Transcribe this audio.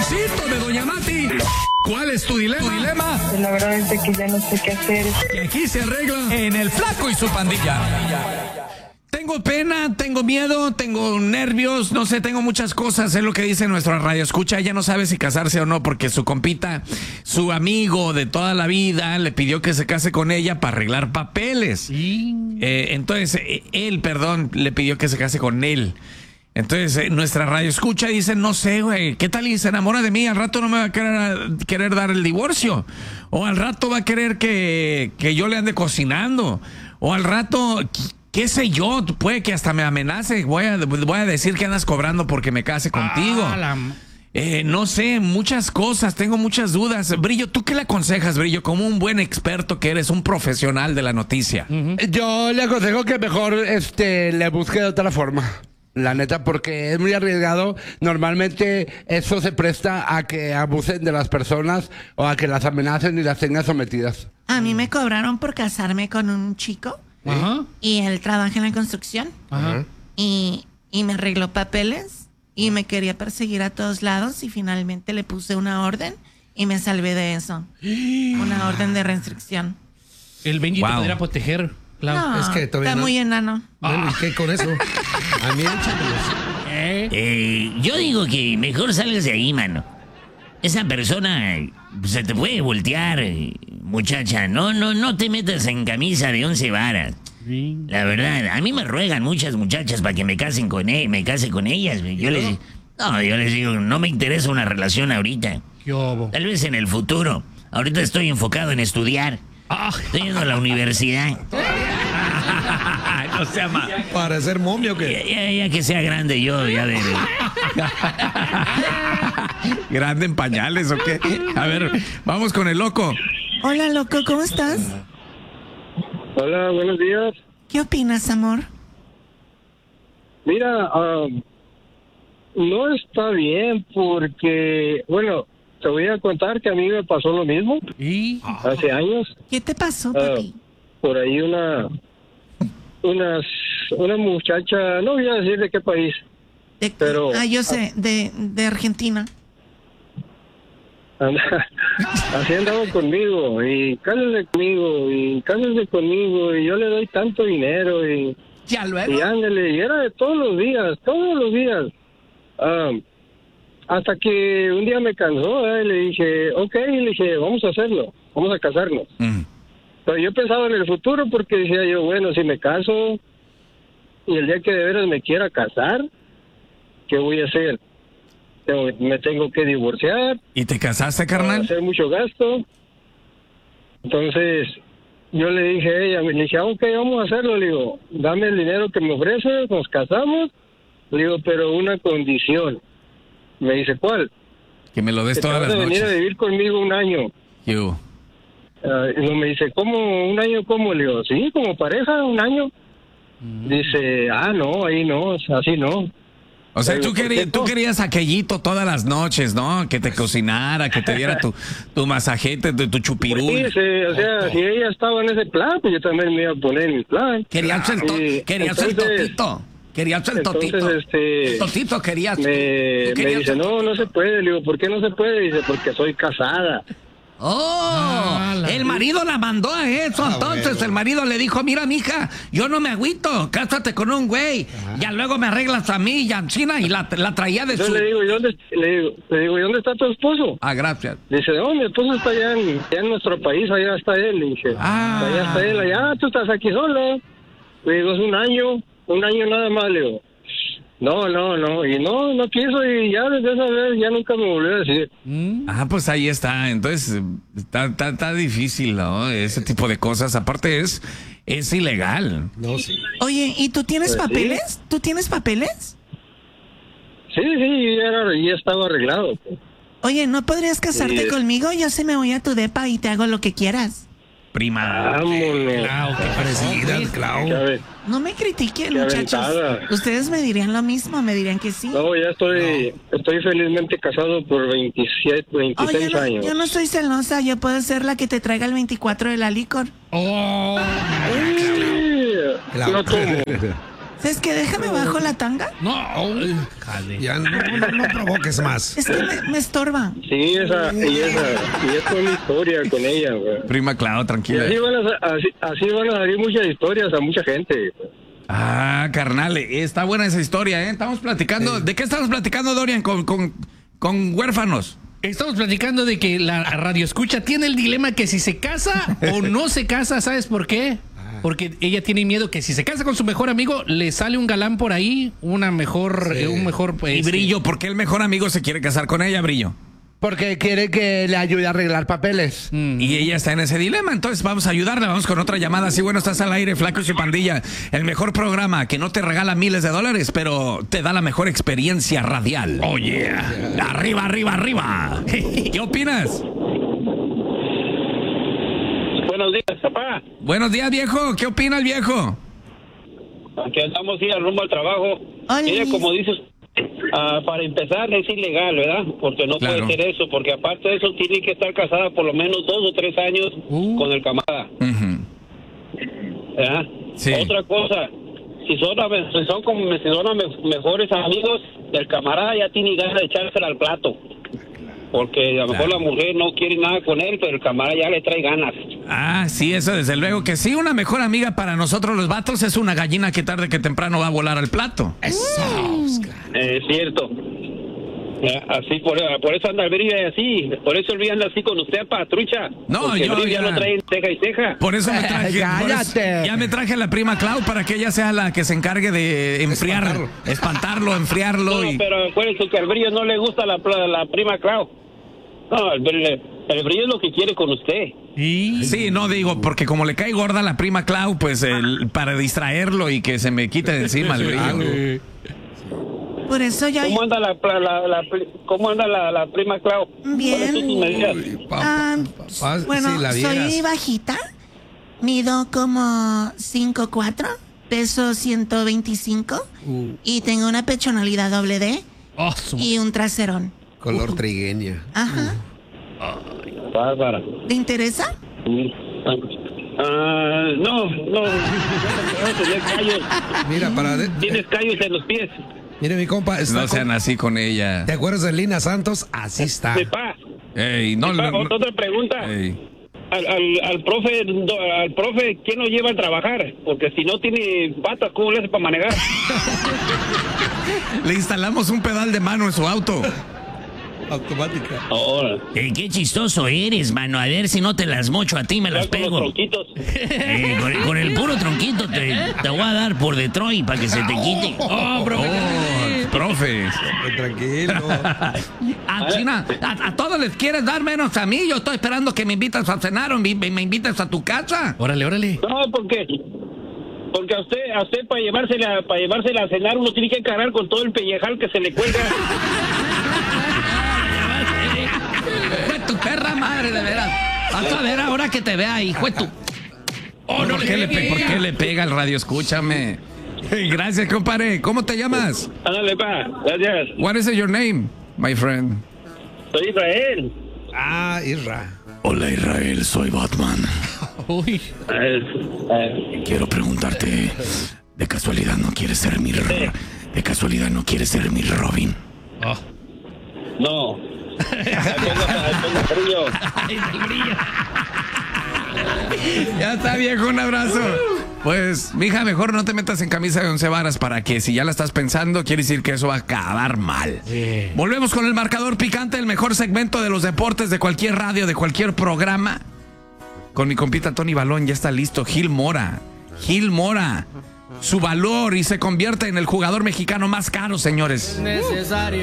Luisito de Doña Mati. ¿Cuál es tu dilema? Pues la verdad es que ya no sé qué hacer. Que aquí se arregla en El Flaco y su pandilla. Tengo pena, tengo miedo, tengo nervios, no sé, tengo muchas cosas, es lo que dice nuestra radio escucha. Ella no sabe si casarse o no porque su compita, su amigo de toda la vida, le pidió que se case con ella para arreglar papeles. Sí. Entonces, él le pidió que se case con él. Entonces, nuestra radio escucha y dice, no sé, güey, ¿qué tal y se enamora de mí? Al rato no me va a querer dar el divorcio. O al rato va a querer que yo le ande cocinando. O al rato... ¿Qué sé yo? Puede que hasta me amenace. Voy a decir que andas cobrando porque me case contigo. No sé, muchas cosas, tengo muchas dudas. Brillo, ¿tú qué le aconsejas, Brillo? Como un buen experto que eres, un profesional de la noticia. Yo le aconsejo que mejor le busque de otra forma. La neta, porque es muy arriesgado. Normalmente eso se presta a que abusen de las personas o a que las amenacen y las tengan sometidas. A mí me cobraron por casarme con un chico. Ajá. Y él trabaja en la construcción. Ajá. Y me arregló papeles y me quería perseguir a todos lados y finalmente le puse una orden y me salvé de eso. Una orden de restricción. El Benji te podría proteger, Clau. No, Es que todavía está no. muy enano. Bueno, ¿y qué con eso? A mí Yo digo que mejor salgas de ahí, mano. Esa persona se te puede voltear, muchacha. No te metas en camisa de 11 varas. Sí. La verdad, a mí me ruegan muchas muchachas para que me case con ellas. Yo les digo, no me interesa una relación ahorita. ¿Qué hubo? Tal vez en el futuro. Ahorita estoy enfocado en estudiar. Estoy yendo a la universidad. No sea más. ¿Para ser momia o qué? Ya que sea grande yo, ya de... ¿Grande en pañales o qué? A ver, vamos con el loco. Hola, loco, ¿cómo estás? Hola, buenos días. ¿Qué opinas, amor? Mira, no está bien porque, bueno, te voy a contar que a mí me pasó lo mismo ¿Y? hace años. ¿Qué te pasó, papi? Por ahí una muchacha, no voy a decir de qué país, pero... yo sé, de Argentina. Así andaba conmigo y cásese conmigo y yo le doy tanto dinero y Ya luego. y ándale, y era de todos los días. Hasta que un día me cansó, y le dije, vamos a hacerlo, vamos a casarnos. Pero yo pensaba en el futuro porque decía yo, bueno, si me caso y el día que de veras me quiera casar, ¿qué voy a hacer? Me tengo que divorciar. ¿Y te casaste, carnal? Hacer mucho gasto. Entonces, yo le dije a ella, vamos a hacerlo. Le digo, dame el dinero que me ofreces, nos casamos. Le digo, pero una condición. Me dice, ¿cuál? Que me lo des Que te todas vas las a venir a noches. vivir conmigo un año. You. Y me dice, ¿cómo? ¿Un año cómo? Le digo, sí, como pareja, un año. Dice, no, ahí no, así no. O sea, Oye, tú querías aquellito todas las noches, ¿no? Que te cocinara, que te diera tu masajete, tu chupirul. Sí, o sea, si ella estaba en ese plan, pues yo también me iba a poner en mi plan. Querías el totito. Querías el totito. Entonces, El totito querías. me querías dice, no se puede. Le digo, ¿por qué no se puede? Dice, porque soy casada. El marido la mandó a eso. Entonces bueno. el marido le dijo, mira, mija, yo no me agüito, cásate con un güey. Ya luego me arreglas a mí y a China y la traía de Entonces su... le digo, ¿y dónde está tu esposo? Gracias. Dice, no, mi esposo está allá en nuestro país, allá está él. Le dije, allá está él, allá, tú estás aquí sola. Le digo, es un año nada más. Le digo, no, y no quiso, y ya desde esa vez ya nunca me volvió a decir. Pues ahí está. Entonces está difícil, ¿no? Ese tipo de cosas. Aparte es ilegal. No, sí. Oye, ¿y tú tienes Pues papeles? sí. ¿Tú tienes papeles? Sí, ya estaba arreglado. Pues. Oye, ¿no podrías casarte Sí. conmigo? Yo se me voy a tu depa y te hago lo que quieras. Prima. Vámonos. Clau, qué Parecida, Clau. Ya ves. No me critiquen, Qué muchachos. aventada. Ustedes me dirían lo mismo, me dirían que sí. No, ya estoy felizmente casado por 26 Oye, años. yo no soy celosa, yo puedo ser la que te traiga el 24 de la licor. Oh, Sí, Clau. no tomo. ¿Sabes qué? Déjame bajo la tanga. No. Ya no provoques más. Es que me estorba. Sí, esa es una historia con ella, güey. Prima Clau, Y tranquila. así van a salir muchas historias a mucha gente. Ah, carnal, está buena esa historia, ¿eh? Estamos platicando. ¿De qué estamos platicando, Dorian? Con huérfanos. Estamos platicando de que la radio escucha tiene el dilema que si se casa o no se casa, ¿sabes por qué? Porque ella tiene miedo que si se casa con su mejor amigo, le sale un galán por ahí, un mejor... Y Brillo, ¿por qué el mejor amigo se quiere casar con ella, Brillo? Porque quiere que le ayude a arreglar papeles. Y ella está en ese dilema, entonces vamos a ayudarle, vamos con otra llamada. Sí, bueno, estás al aire, Flacos y Pandilla. El mejor programa que no te regala miles de dólares, pero te da la mejor experiencia radial. Oh, yeah. Arriba, arriba, arriba. ¿Qué opinas? Buenos días, papá. Buenos días, viejo. ¿Qué opina el viejo? Aquí andamos ir al rumbo al trabajo. Hola. Mira, como dices, para empezar es ilegal, ¿verdad? Porque no Claro. puede ser eso, porque aparte de eso tiene que estar casada por lo menos 2 o 3 años con el camarada. ¿Verdad? Sí. Otra cosa, si son mejores amigos, el camarada ya tiene ganas de echársela al plato. Porque a lo mejor la mujer no quiere nada con él, pero el camarada ya le trae ganas. Ah, sí, eso desde luego que sí. Una mejor amiga para nosotros los vatos es una gallina que tarde que temprano va a volar al plato. Es cierto. Así, por eso anda el Brillo así. Por eso el Brillo anda así con usted, patrucha. No, porque el yo Brillo ya ya- lo trae ceja y ceja. Por eso me traje. ¡Cállate! Ya me traje a la prima Clau para que ella sea la que se encargue de enfriar, espantarlo, enfriarlo. No, y... pero acuérdense que al Brillo no le gusta la prima Clau. No, el Brillo es lo que quiere con usted. Sí, no digo, porque como le cae gorda la prima Clau, pues para distraerlo y que se me quite de encima el Brillo. Por eso ya... ¿Cómo anda la prima Clau? Bien. ¿Cuáles son sus medidas? Bueno, si la soy vieras. bajita. Mido como 5'4", peso 125 y tengo una pechonalidad doble D y un traserón. Color trigueña. Ajá. Bárbara. ¿Te interesa? No. Tienes callos. Mira, Tienes callos en los pies. mire, mi compa, está No sean así con ella. ¿te acuerdas de Lina Santos? Así está. Sepa. Ey, no, Sepa, no, no. otra pregunta. Ey. Al profe, ¿quién lo lleva a trabajar? Porque si no tiene patas, ¿cómo le hace para manejar? Le instalamos un pedal de mano en su auto. Automática. Ahora. Qué chistoso eres, mano. A ver si no te las mocho a ti, me las Con los pego. tronquitos. Con el puro tronquito te voy a dar por Detroit para que se te quite. Oh, profe. Tranquilo. China, a todos les quieres dar menos a mí. Yo estoy esperando que me invitas a cenar o me invitas a tu casa. Órale. No, porque a usted para llevársela a cenar uno tiene que encarar con todo el pellejal que se le cuelga. Fue tu perra madre, de veras. Vas a ver ahora que te vea, hijo de tu... ¿Por qué le pega el radio? Escúchame. Gracias, compadre. ¿Cómo te llamas? Ándale, pa. Gracias. What is your name, my friend? Soy Israel. Ah, Irra. Hola, Israel. Soy Batman. Uy. Quiero preguntarte, ¿de casualidad no quieres ser mi Robin? No. Ponga frío. Ya está, viejo, un abrazo. Pues, mija, mejor no te metas en camisa de 11 varas para que si ya la estás pensando, quiere decir que eso va a acabar mal. Volvemos con el marcador picante, el mejor segmento de los deportes de cualquier radio, de cualquier programa. Con mi compita Tony Balón ya está listo. Gil Mora. Su valor y se convierte en el jugador mexicano más caro, señores. Necesario.